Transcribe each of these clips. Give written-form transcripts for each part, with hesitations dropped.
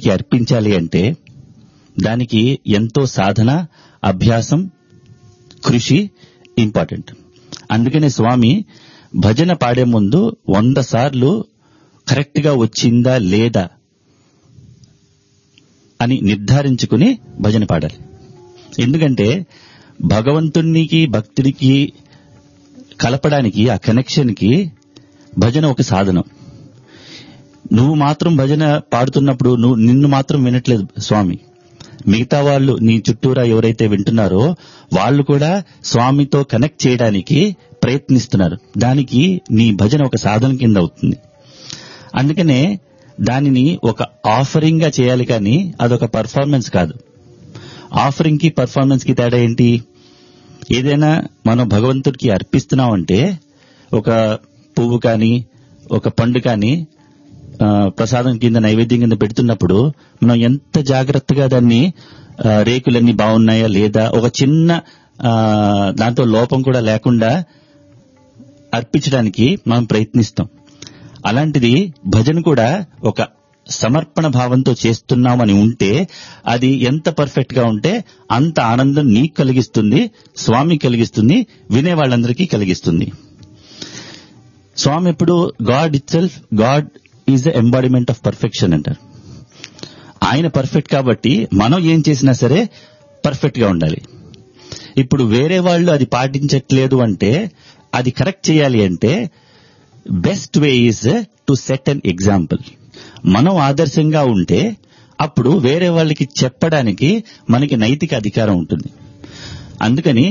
భగవంతుడికి అర్పించాలి అంటే దానికి ఎంతో సాధన, అభ్యాసం, కృషి ఇంపార్టెంట్. అందుకనే స్వామి భజన పాడే ముందు 100 సార్లు కరెక్ట్ గా వచ్చిందా లేదా అని నిర్ధారించుకుని భజన పాడాలి. ఎందుకంటే భగవంతునికి భక్తుడికి కలపడానికి, ఆ కనెక్షన్ కి భజన ఒక సాధనం. నువ్వు మాత్రం భజన పాడుతున్నప్పుడు నిన్ను మాత్రం వినట్లేదు స్వామి, మిగతా వాళ్ళు నీ చుట్టూరా ఎవరైతే వింటున్నారో వాళ్ళు కూడా స్వామితో కనెక్ట్ చేయడానికి ప్రయత్నిస్తున్నారు. దానికి నీ భజన ఒక సాధన కింద అవుతుంది. అందుకనే దానిని ఒక ఆఫరింగ్ గా చేయాలి, కానీ అదొక పర్ఫార్మెన్స్ కాదు. ఆఫరింగ్ కి పర్ఫార్మెన్స్ కి తేడా ఏంటి? ఏదైనా మనం భగవంతుడికి అర్పిస్తున్నామంటే ఒక పువ్వు కానీ ఒక పండు కానీ ప్రసాదం కింద, నైవేద్యం కింద పెడుతున్నప్పుడు మనం ఎంత జాగ్రత్తగా దాన్ని రేకులన్నీ బాగున్నాయా లేదా, ఒక చిన్న దాంతో లోపం కూడా లేకుండా అర్పించడానికి మనం ప్రయత్నిస్తాం. అలాంటిది భజన కూడా ఒక సమర్పణ భావంతో చేస్తున్నామని ఉంటే అది ఎంత పర్ఫెక్ట్ గా ఉంటే అంత ఆనందం నీకు కలిగిస్తుంది, స్వామి కలిగిస్తుంది, వినే వాళ్ళందరికీ కలిగిస్తుంది. స్వామి ఎప్పుడు God it self, God is the embodiment of perfection అంటారు. ఆయన పర్ఫెక్ట్ కాబట్టి మనం ఏం చేసినా సరే పర్ఫెక్ట్ గా ఉండాలి. ఇప్పుడు వేరే వాళ్ళు అది పాటించట్లేదు అంటే, అది కరెక్ట్ చేయాలి అంటే best way is to set an example. మనం ఆదర్శంగా ఉంటే అప్పుడు వేరే వాళ్ళకి చెప్పడానికి మనకి నైతిక అధికారం ఉంటుంది. అందుకని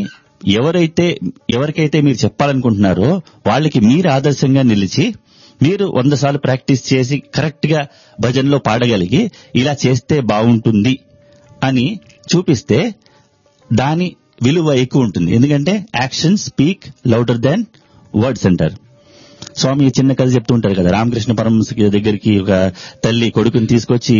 ఎవరికైతే మీరు చెప్పాలనుకుంటున్నారో వాళ్ళకి మీరు ఆదర్శంగా నిలిచి, మీరు 100 సార్లు ప్రాక్టీస్ చేసి కరెక్ట్ గా భజనలో పాడగలిగి ఇలా చేస్తే బాగుంటుంది అని చూపిస్తే దాని విలువ ఎక్కువ ఉంటుంది. ఎందుకంటే యాక్షన్ స్పీక్ లౌడర్ దాన్ వర్డ్స్ అంటారు. స్వామి చిన్న కథ చెప్తూ ఉంటారు కదా, రామకృష్ణ పరమహంస దగ్గరికి ఒక తల్లి కొడుకుని తీసుకొచ్చి,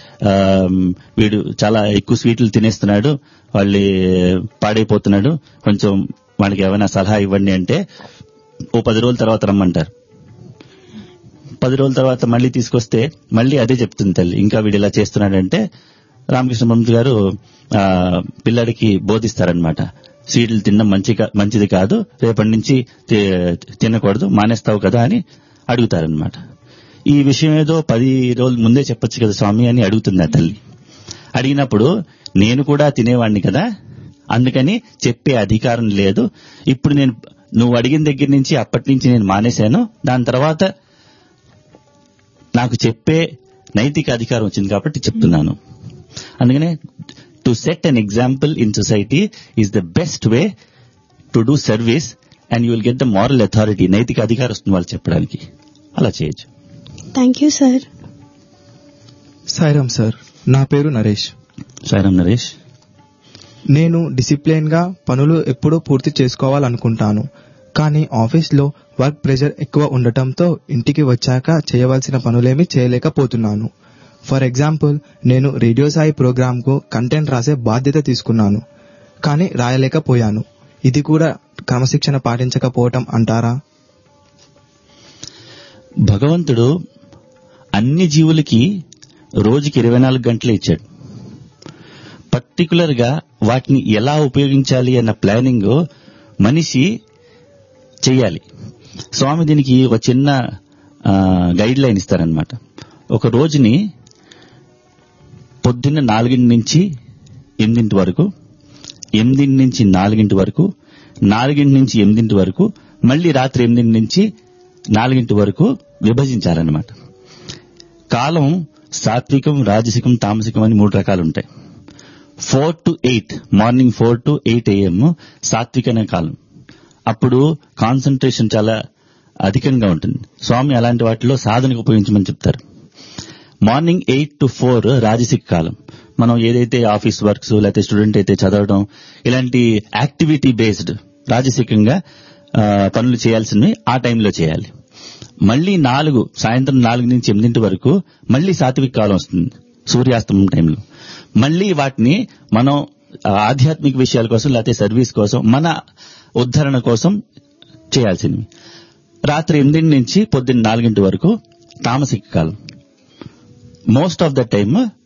వీడు చాలా ఎక్కువ స్వీట్లు తినేస్తున్నాడు, వాళ్ళు పాడైపోతున్నాడు, కొంచెం వాడికి ఏమైనా సలహా ఇవ్వండి అంటే ఓ 10 రోజుల తర్వాత రమ్మంటారు. 10 రోజుల తర్వాత మళ్ళీ తీసుకొస్తే మళ్ళీ అదే చెప్తుంది తల్లి, ఇంకా వీడు ఇలా చేస్తున్నాడంటే రామకృష్ణ పరమహంస గారు పిల్లాడికి బోధిస్తారనమాట. స్వీట్లు తినడం మంచిది కాదు, రేపటి నుంచి తినకూడదు, మానేస్తావు కదా అని అడుగుతారనమాట. ఈ విషయం ఏదో 10 రోజుల ముందే చెప్పొచ్చు కదా స్వామి అని అడుగుతుంది ఆ తల్లి. అడిగినప్పుడు నేను కూడా తినేవాడిని కదా, అందుకని చెప్పే అధికారం లేదు. ఇప్పుడు నువ్వు అడిగిన దగ్గర నుంచి అప్పటి నుంచి నేను మానేశాను, దాని తర్వాత నాకు చెప్పే నైతిక అధికారం వచ్చింది కాబట్టి చెప్తున్నాను. అందుకనే to set an example in society is the best way to do service and you will get the moral authority. నైతిక అధికారం వస్తుంది వాళ్ళు చెప్పడానికి. అలా చేయొచ్చు. Thank you sir. Sairam sir, నా పేరు నరేష్. సాయిరామ్ నరేష్. నేను డిసిప్లిన్ గా పనులు ఎప్పుడూ పూర్తి చేసుకోవాలనుకుంటాను, కానీ ఆఫీస్లో వర్క్ ప్రెషర్ ఎక్కువ ఉండటంతో ఇంటికి వచ్చాక చేయవలసిన పనులేమీ చేయలేకపోతున్నాను. ఫర్ ఎగ్జాంపుల్, నేను రేడియో సాయి ప్రోగ్రామ్ కు కంటెంట్ రాసే బాధ్యత తీసుకున్నాను, కానీ రాయలేకపోయాను. ఇది కూడా క్రమశిక్షణ పాటించకపోవటం అంటారా? భగవంతుడు అన్ని జీవులకి రోజుకి 24 గంటలే ఇచ్చాడు. పర్టికులర్ గా వాటిని ఎలా ఉపయోగించాలి అన్న ప్లానింగ్ మనిషి చెయ్యాలి. స్వామి దీనికి ఒక చిన్న గైడ్ లైన్ ఇస్తారనమాట. ఒక రోజుని పొద్దున్న 4 నుంచి 8 వరకు, 8 నుంచి 4 వరకు, 4 నుంచి 8 వరకు, మళ్ళీ రాత్రి 8 నుంచి 4 వరకు విభజించాలన్నమాట. కాలం సాత్వికం, రాజసికం, తామసికం అని 3 రకాలు ఉంటాయి. 4 to 8, మార్నింగ్ 4 to 8 AM సాత్విక అనే కాలం. అప్పుడు కాన్సన్ట్రేషన్ చాలా అధికంగా ఉంటుంది. స్వామి అలాంటి వాటిలో సాధనకు ఉపయోగించమని చెప్తారు. మార్నింగ్ 8 to 4 రాజసిక కాలం. మనం ఏదైతే ఆఫీస్ వర్క్స్ లేకపోతే స్టూడెంట్ అయితే చదవడం, ఇలాంటి యాక్టివిటీ బేస్డ్ రాజసికంగా పనులు చేయాల్సినవి ఆ టైంలో చేయాలి. మళ్ళీ సాయంత్రం 4 నుంచి 8 వరకు మళ్ళీ సాత్విక కాలం వస్తుంది, సూర్యాస్తమం టైంలో. మళ్ళీ వాటిని మనం ఆధ్యాత్మిక విషయాల కోసం లేకపోతే సర్వీస్ కోసం, మన ఉద్ధరణ కోసం చేయాల్సినవి. రాత్రి 8 నుంచి పొద్దున్న 4 వరకు తామసిక కాలం. Most of the time